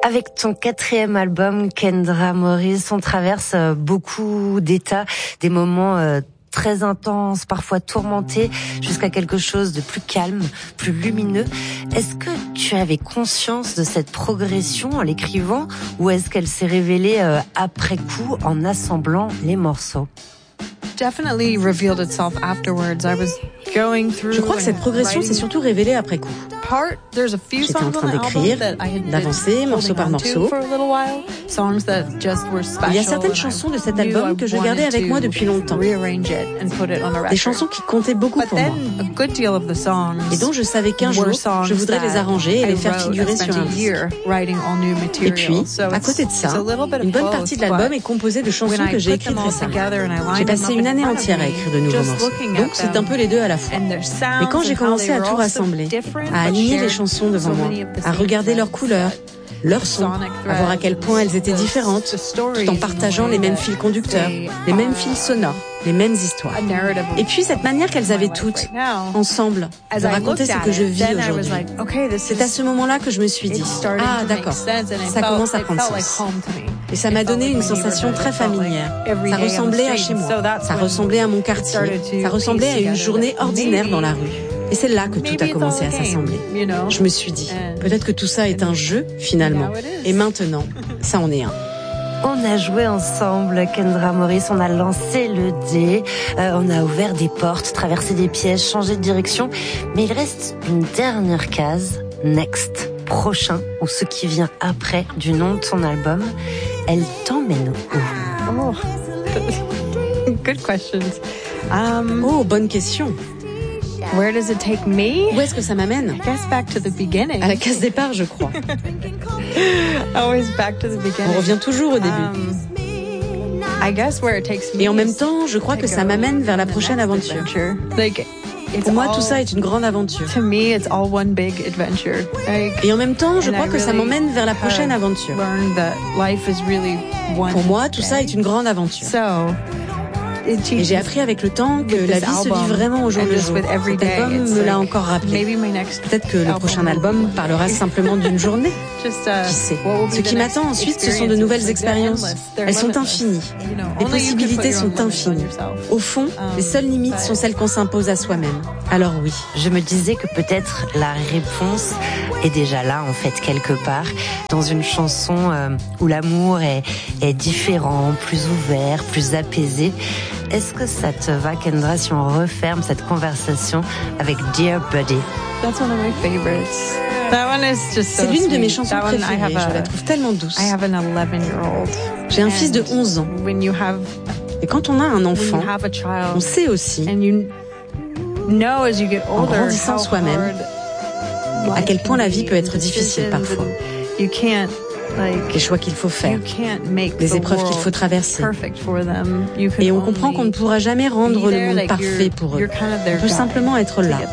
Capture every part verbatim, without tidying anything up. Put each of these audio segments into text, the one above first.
Avec ton quatrième album, Kendra Morris, on traverse beaucoup d'états, des moments euh, très intenses, parfois tourmentés, jusqu'à quelque chose de plus calme, plus lumineux. Est-ce que tu avais conscience de cette progression en l'écrivant, ou est-ce qu'elle s'est révélée euh, après coup en assemblant les morceaux? Definitely revealed itself afterwards. I was going through. Je crois que cette progression s'est surtout révélée après coup. J'étais en train d'écrire, d'avancer morceau par morceau. Il y a certaines chansons de cet album que je gardais avec moi depuis longtemps. Des chansons qui comptaient beaucoup pour moi. Et dont je savais qu'un jour, je voudrais les arranger et les faire figurer sur un disque. Et puis, à côté de ça, une bonne partie de l'album est composée de chansons que j'ai écrites récemment. J'ai passé une année entière à écrire de nouveaux morceaux. Donc c'est un peu les deux à la fois. Mais quand j'ai commencé à tout rassembler, à aligner les chansons devant moi, à regarder leurs couleurs, leurs sons, à voir à quel point elles étaient différentes, tout en partageant les mêmes fils conducteurs, les mêmes fils sonores, les mêmes histoires. Et puis cette manière qu'elles avaient toutes, ensemble, de raconter ce que je vis aujourd'hui. C'est à ce moment-là que je me suis dit, ah d'accord, ça commence à prendre sens. Et ça m'a donné une sensation très familière. Ça ressemblait à chez moi, ça ressemblait à mon quartier, ça ressemblait à une journée ordinaire dans la rue. Et c'est là que tout a commencé à s'assembler. Je me suis dit, peut-être que tout ça est un jeu, finalement. Et maintenant, ça en est un. On a joué ensemble, Kendra Morris, on a lancé le dé, euh, on a ouvert des portes, traversé des pièges, changé de direction. Mais il reste une dernière case, Next, prochain, ou ce qui vient après du nom de ton album. Elle t'emmène où? Oh. Good questions. Um, oh, bonne question. Where does it take me? Où est-ce que ça m'amène? I guess back to the beginning. À la case départ, je crois. Always back to the beginning. On revient toujours au début. Um, I guess where it takes me. Et en même temps, je crois que ça m'amène vers la prochaine aventure. Like, pour moi, tout ça est une grande aventure. To me, it's all one big adventure. Like, et en même temps, je crois que ça m'emmène vers la prochaine aventure. That life is really one pour moi, tout ça est une grande aventure. So, et j'ai appris avec le temps que la vie se vit vraiment au jour le jour. Cet album me l'a encore rappelé. Peut-être que le prochain album parlera simplement d'une journée. Qui sait? Ce qui m'attend ensuite, ce sont de nouvelles expériences. Elles sont infinies. Les possibilités sont infinies. Au fond, les seules limites sont celles qu'on s'impose à soi-même. Alors oui. Je me disais que peut-être la réponse est déjà là, en fait, quelque part, dans une chanson euh, où l'amour est, est différent, plus ouvert, plus apaisé. Est-ce que ça te va, Kendra, si on referme cette conversation avec Dear Buddy? That's one of my favorites. That one is just so C'est l'une de mes chansons That préférées. A, je la trouve tellement douce. I have an eleven-year-old. J'ai un fils de onze ans. When you have, Et quand on a un enfant, when you have a child, on sait aussi, and you know as you get older, en grandissant soi-même, à quel point la vie peut être difficile parfois. You can't, like, les choix qu'il faut faire, les épreuves qu'il faut traverser. Et on comprend qu'on ne pourra jamais rendre le monde parfait pour eux. On peut simplement être là.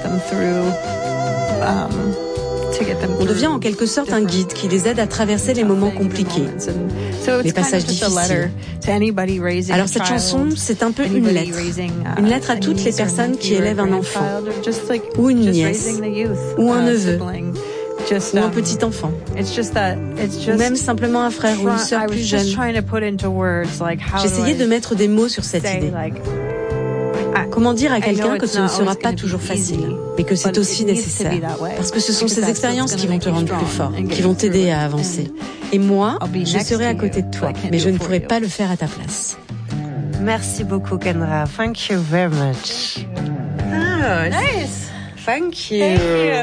On devient en quelque sorte un guide qui les aide à traverser les moments compliqués, les passages difficiles. Alors cette chanson, c'est un peu une lettre. Une lettre à toutes les personnes qui élèvent un enfant, ou une nièce, ou un neveu, ou un petit enfant, ou même simplement un frère ou une sœur plus jeune. J'essayais de mettre des mots sur cette idée. Comment dire à quelqu'un que ce ne sera pas toujours facile, mais que c'est aussi nécessaire, parce que ce sont ces expériences qui vont te rendre plus fort, qui vont t'aider à avancer. Et moi, je serai à côté de toi, mais je ne pourrai pas le faire à ta place. Merci beaucoup, Kendra. Thank you very much. Oh, nice. Thank you.